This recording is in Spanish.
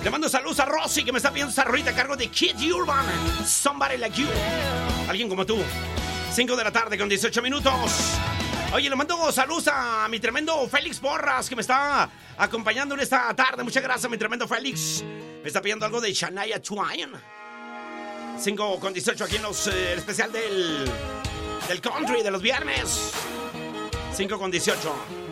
Le mando saludos a Rosy, que me está pidiendo esta rolita a cargo de Kid Urban. Somebody Like You. Alguien como tú. 5 de la tarde con 18 minutos. Oye, le mando saludos a mi tremendo Félix Porras, que me está acompañando en esta tarde. Muchas gracias, mi tremendo Félix. Me está pidiendo algo de Shania Twain. 5 con 18 aquí en los el especial del country de los viernes. 5 con 18.